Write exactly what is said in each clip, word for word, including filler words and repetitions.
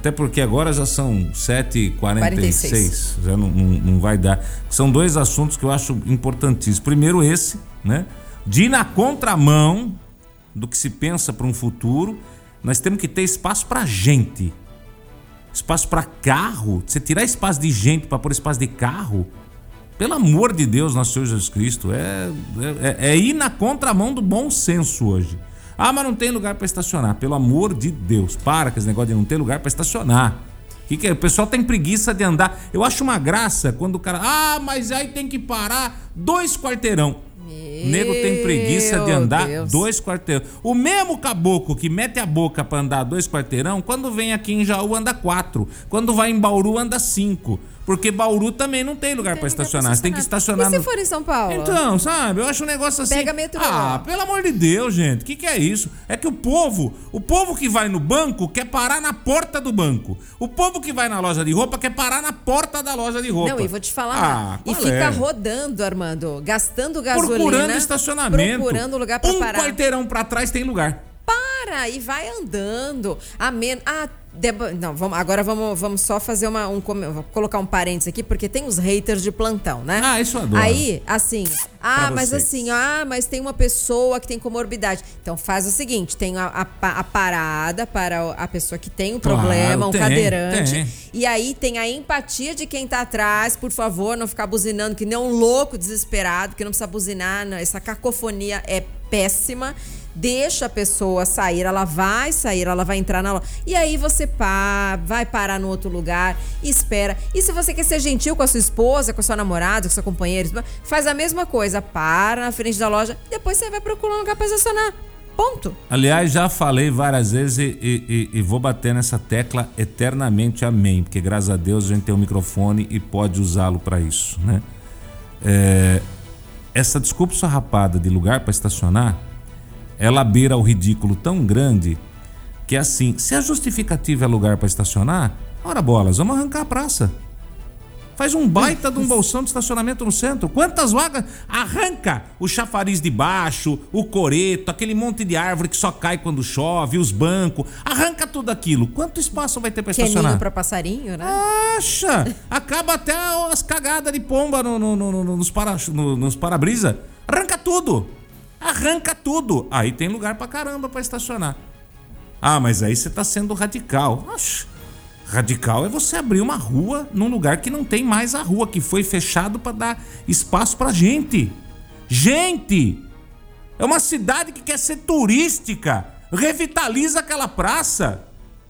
Até porque agora já são sete e quarenta e seis, já não, não, não vai dar. São dois assuntos que eu acho importantíssimos. Primeiro esse, né? De ir na contramão do que se pensa para um futuro. Nós temos que ter espaço para gente. Espaço para carro. Você tirar espaço de gente para pôr espaço de carro, pelo amor de Deus, nosso Senhor Jesus Cristo, é, é, é ir na contramão do bom senso hoje. Ah, mas não tem lugar para estacionar. Pelo amor de Deus, para com esse negócio de não ter lugar para estacionar. Que que é? O pessoal tem preguiça de andar. Eu acho uma graça quando o cara... Ah, mas aí tem que parar dois quarteirão. O nego tem preguiça de andar Deus. dois quarteirão. O mesmo caboclo que mete a boca para andar dois quarteirão, quando vem aqui em Jaú anda quatro. Quando vai em Bauru anda cinco. Porque Bauru também não tem lugar para estacionar. Você tem que estacionar. E se no... for em São Paulo? Então, sabe? Eu acho um negócio assim. Pega metrô. Ah, pelo amor de Deus, gente. O que, que é isso? É que o povo, o povo que vai no banco quer parar na porta do banco. O povo que vai na loja de roupa quer parar na porta da loja de roupa. Não, e vou te falar. Ah, e fica é? rodando, Armando, gastando gasolina. Procurando estacionamento. Procurando lugar para um parar. Um quarteirão para trás tem lugar. Para e vai andando. A men... Ah, Deba... Não, vamos, agora vamos, vamos só fazer uma. Um, vou colocar um parênteses aqui, porque tem os haters de plantão, né? Ah, isso eu adoro. Aí, assim, ah, pra mas vocês. assim, ah, mas tem uma pessoa que tem comorbidade. Então faz o seguinte: tem a, a, a parada para a pessoa que tem um claro, problema, um tem, cadeirante. Tem. E aí tem a empatia de quem tá atrás, por favor, não ficar buzinando que nem um louco desesperado, que não precisa buzinar, não, essa cacofonia é péssima. Deixa a pessoa sair, ela vai sair, ela vai entrar na loja. E aí você pá, vai parar no outro lugar, espera. E se você quer ser gentil com a sua esposa, com a sua namorada, com a sua companheira, faz a mesma coisa, para na frente da loja e depois você vai procurar um lugar para estacionar. Ponto. Aliás, já falei várias vezes e, e, e vou bater nessa tecla eternamente, amém. Porque graças a Deus a gente tem um microfone e pode usá-lo para isso, né? É, essa desculpa sarrapada de lugar para estacionar, ela beira o ridículo tão grande que assim, se a justificativa é lugar para estacionar, ora bolas, vamos arrancar a praça. Faz um baita de um bolsão de estacionamento no centro. Quantas vagas? Arranca o chafariz de baixo, o coreto, aquele monte de árvore que só cai quando chove, os bancos. Arranca tudo aquilo. Quanto espaço vai ter para estacionar? Queninho para passarinho, né? Acha! Acaba até as cagadas de pomba no, no, no, no, nos, para, no, nos para-brisa. Arranca tudo. Arranca tudo. Aí tem lugar pra caramba pra estacionar. Ah, mas aí você tá sendo radical. Oxe, radical é você abrir uma rua num lugar que não tem mais a rua, que foi fechado pra dar espaço pra gente. Gente! É uma cidade que quer ser turística. Revitaliza aquela praça.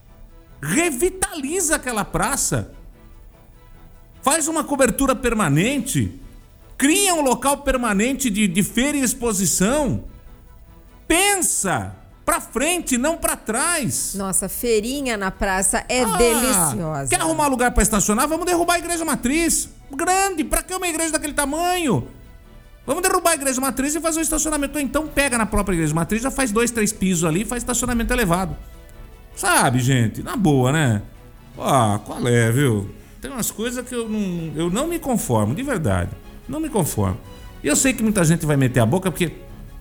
Revitaliza aquela praça. Faz uma cobertura permanente. Cria um local permanente de, de feira e exposição. Pensa pra frente, não pra trás. Nossa, feirinha na praça é ah, deliciosa. Quer arrumar lugar pra estacionar? Vamos derrubar a igreja matriz. Grande, pra que uma igreja daquele tamanho? Vamos derrubar a igreja matriz e fazer um estacionamento. Então pega na própria igreja matriz, já faz dois, três pisos ali e faz estacionamento elevado. Sabe, gente? Na boa, né? Ah, qual é, viu? Tem umas coisas que eu não, eu não me conformo, de verdade. Não me conformo. E eu sei que muita gente vai meter a boca porque...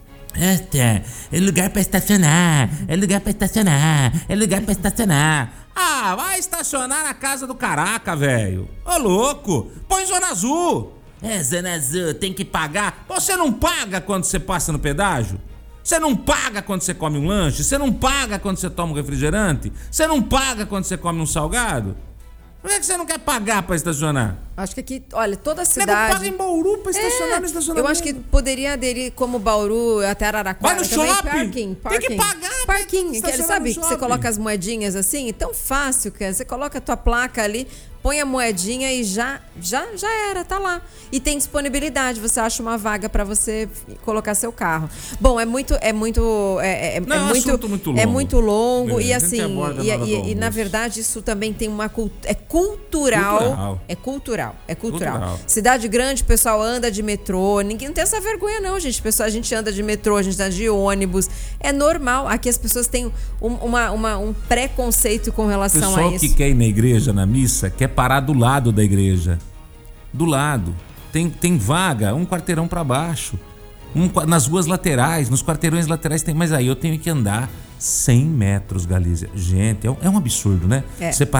É, é lugar pra estacionar, é lugar pra estacionar, é lugar pra estacionar. Ah, vai estacionar na casa do caraca, velho. Ô, louco, põe zona azul. É, zona azul, tem que pagar. Você não paga quando você passa no pedágio? Você não paga quando você come um lanche? Você não paga quando você toma um refrigerante? Você não paga quando você come um salgado? Por que você não quer pagar pra estacionar? Acho que aqui, olha, toda a cidade... Nego paga em Bauru pra estacionar é, no estacionamento. Eu acho que poderia aderir como Bauru até Araraquara. Vai no também, shopping. Parking, parking. Tem que pagar. Parking, que ele sabe que você coloca as moedinhas assim, é tão fácil, cara. Você coloca a tua placa ali, põe a moedinha e já, já, já era, tá lá. E tem disponibilidade, você acha uma vaga pra você colocar seu carro. Bom, é muito, é muito, é, é, Não, é muito, muito longo. é muito longo é, e assim, e, e, e na verdade isso também tem uma é cultural, cultural. é cultural, é cultural. Cultural. Cidade grande, o pessoal anda de metrô, ninguém não tem essa vergonha não, gente. Pessoal, a gente anda de metrô, a gente anda de ônibus, é normal. Aqui as pessoas têm um, uma, uma, um preconceito com relação a isso. O pessoal que quer ir na igreja, na missa, quer parar do lado da igreja. Do lado. Tem, tem vaga, um quarteirão para baixo. Um, nas ruas laterais, nos quarteirões laterais tem. Mas aí eu tenho que andar cem metros, Galícia. Gente, é um, é um absurdo, né? É. Você